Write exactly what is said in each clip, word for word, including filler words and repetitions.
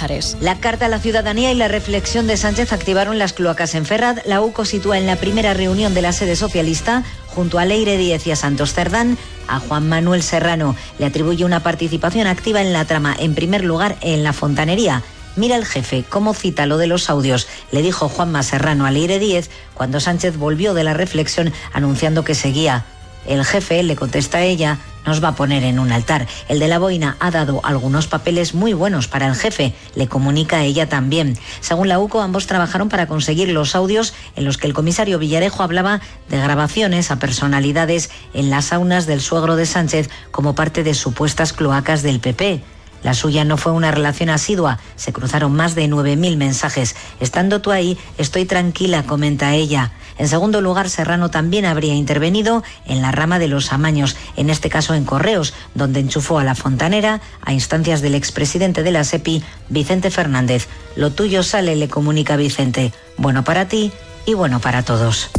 Llamazares. La carta a la ciudadanía y la reflexión de Sánchez activaron las cloacas en Ferraz. La U C O sitúa en la primera reunión de la sede socialista, junto a Leire Díez y a Santos Cerdán, a Juan Manuel Serrano. Le atribuye una participación activa en la trama, en primer lugar en la fontanería. Mira el jefe cómo cita lo de los audios, le dijo Juanma Serrano a Leire Díez cuando Sánchez volvió de la reflexión anunciando que seguía. El jefe le contesta a ella: nos va a poner en un altar. El de la boina ha dado algunos papeles muy buenos para el jefe, le comunica a ella también. Según la U C O, ambos trabajaron para conseguir los audios en los que el comisario Villarejo hablaba de grabaciones a personalidades en las saunas del suegro de Sánchez como parte de supuestas cloacas del P P. La suya no fue una relación asidua, se cruzaron más de nueve mil mensajes. Estando tú ahí, estoy tranquila, comenta ella. En segundo lugar, Serrano también habría intervenido en la rama de los amaños, en este caso en Correos, donde enchufó a la fontanera a instancias del expresidente de la SEPI, Vicente Fernández. Lo tuyo sale, le comunica Vicente. Bueno para ti y bueno para todos.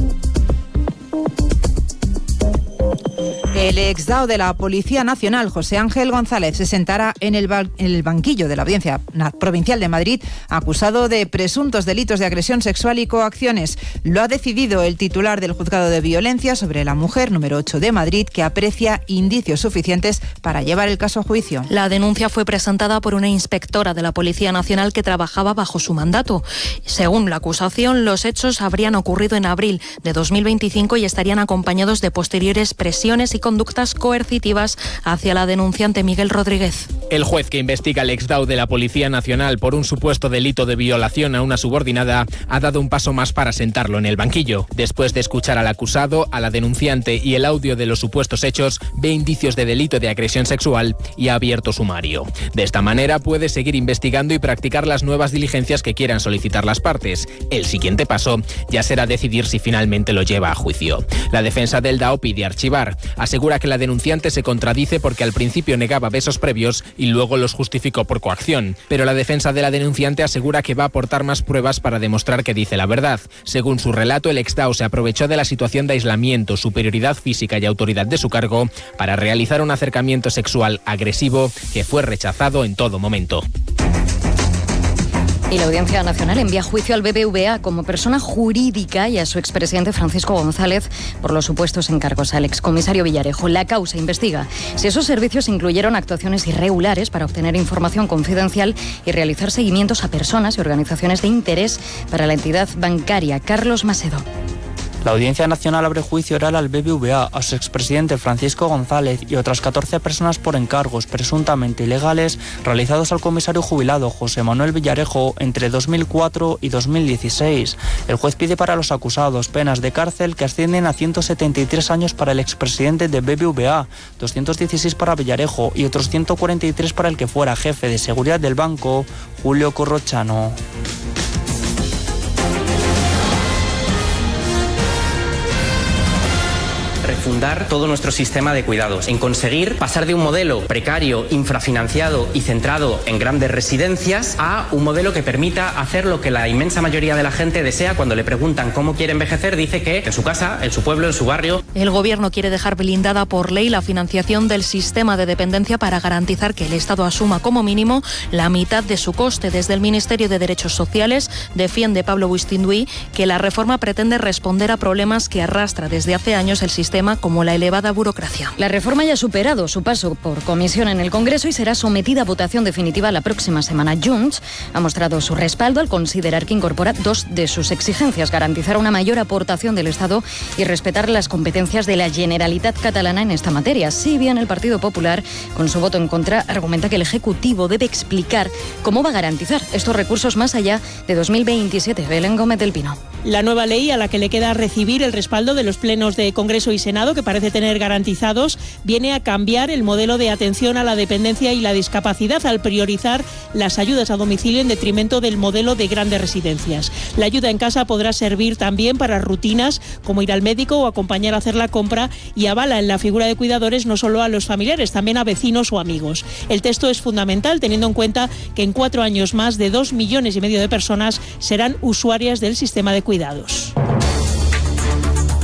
El exdao de la Policía Nacional, José Ángel González, se sentará en el, ba- en el banquillo de la Audiencia Provincial de Madrid, acusado de presuntos delitos de agresión sexual y coacciones. Lo ha decidido el titular del Juzgado de Violencia sobre la Mujer, número ocho de Madrid, que aprecia indicios suficientes para llevar el caso a juicio. La denuncia fue presentada por una inspectora de la Policía Nacional que trabajaba bajo su mandato. Según la acusación, los hechos habrían ocurrido en abril de dos mil veinticinco y estarían acompañados de posteriores presiones y conductas coercitivas hacia la denunciante Miguel Rodríguez. El juez que investiga al exdao de la Policía Nacional por un supuesto delito de violación a una subordinada ha dado un paso más para sentarlo en el banquillo. Después de escuchar al acusado, a la denunciante y el audio de los supuestos hechos, ve indicios de delito de agresión sexual y ha abierto sumario. De esta manera puede seguir investigando y practicar las nuevas diligencias que quieran solicitar las partes. El siguiente paso ya será decidir si finalmente lo lleva a juicio. La defensa del D A O pide archivar. Asegura que la denunciante se contradice porque al principio negaba besos previos y luego los justificó por coacción. Pero la defensa de la denunciante asegura que va a aportar más pruebas para demostrar que dice la verdad. Según su relato, el exdao se aprovechó de la situación de aislamiento, superioridad física y autoridad de su cargo para realizar un acercamiento sexual agresivo que fue rechazado en todo momento. Y la Audiencia Nacional envía a juicio al B B V A como persona jurídica y a su expresidente Francisco González por los supuestos encargos al excomisario Villarejo. La causa investiga si esos servicios incluyeron actuaciones irregulares para obtener información confidencial y realizar seguimientos a personas y organizaciones de interés para la entidad bancaria. Carlos Macedo. La Audiencia Nacional abre juicio oral al B B V A, a su expresidente Francisco González y otras catorce personas por encargos presuntamente ilegales realizados al comisario jubilado José Manuel Villarejo entre dos mil cuatro y dos mil dieciséis. El juez pide para los acusados penas de cárcel que ascienden a ciento setenta y tres años para el expresidente de B B V A, doscientos dieciséis para Villarejo y otros ciento cuarenta y tres para el que fuera jefe de seguridad del banco, Julio Corrochano. Refundar todo nuestro sistema de cuidados, en conseguir pasar de un modelo precario, infrafinanciado y centrado en grandes residencias a un modelo que permita hacer lo que la inmensa mayoría de la gente desea. Cuando le preguntan cómo quiere envejecer, dice que en su casa, en su pueblo, en su barrio. El Gobierno quiere dejar blindada por ley la financiación del sistema de dependencia para garantizar que el Estado asuma como mínimo la mitad de su coste. Desde el Ministerio de Derechos Sociales defiende Pablo Bustinduy que la reforma pretende responder a problemas que arrastra desde hace años el sistema, como la elevada burocracia. La reforma ya ha superado su paso por comisión en el Congreso y será sometida a votación definitiva la próxima semana. Junts ha mostrado su respaldo al considerar que incorpora dos de sus exigencias: garantizar una mayor aportación del Estado y respetar las competencias de la Generalitat catalana en esta materia. Si bien el Partido Popular, con su voto en contra, argumenta que el Ejecutivo debe explicar cómo va a garantizar estos recursos más allá de dos mil veintisiete. Belén Gómez del Pino. La nueva ley, a la que le queda recibir el respaldo de los plenos de Congreso y Senado, que parece tener garantizados, viene a cambiar el modelo de atención a la dependencia y la discapacidad al priorizar las ayudas a domicilio en detrimento del modelo de grandes residencias. La ayuda en casa podrá servir también para rutinas como ir al médico o acompañar a hacer la compra y avala en la figura de cuidadores no solo a los familiares, también a vecinos o amigos. El texto es fundamental teniendo en cuenta que en cuatro años más de dos millones y medio de personas serán usuarias del sistema de cuidados.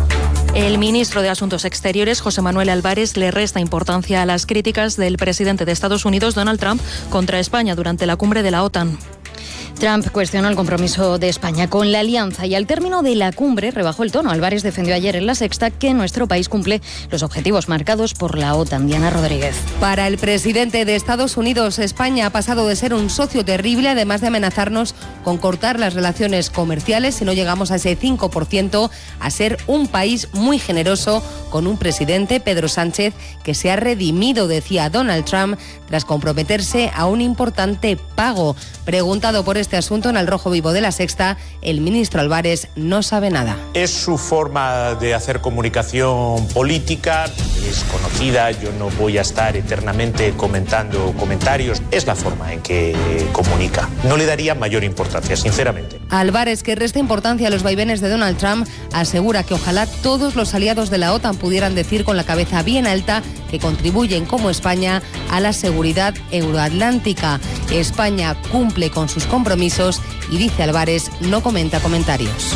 El ministro de Asuntos Exteriores, José Manuel Álvarez, le resta importancia a las críticas del presidente de Estados Unidos, Donald Trump, contra España durante la cumbre de la OTAN. Trump cuestionó el compromiso de España con la alianza y al término de la cumbre rebajó el tono. Álvarez defendió ayer en La Sexta que nuestro país cumple los objetivos marcados por la OTAN. Diana Rodríguez. Para el presidente de Estados Unidos, España ha pasado de ser un socio terrible, además de amenazarnos con cortar las relaciones comerciales si no llegamos a ese cinco por ciento, a ser un país muy generoso con un presidente, Pedro Sánchez, que se ha redimido, decía Donald Trump, tras comprometerse a un importante pago. Preguntado por este asunto en El Rojo Vivo de La Sexta, el ministro Álvarez no sabe nada. Es su forma de hacer comunicación política, es conocida, yo no voy a estar eternamente comentando comentarios, es la forma en que comunica. No le daría mayor importancia, sinceramente. Álvarez, que resta importancia a los vaivenes de Donald Trump, asegura que ojalá todos los aliados de la OTAN pudieran decir con la cabeza bien alta que contribuyen como España a la seguridad euroatlántica. España cumple con sus compromisos y, dice Álvarez, no comenta comentarios.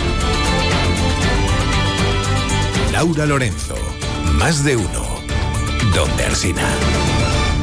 Laura Lorenzo, más de uno, donde Alsina.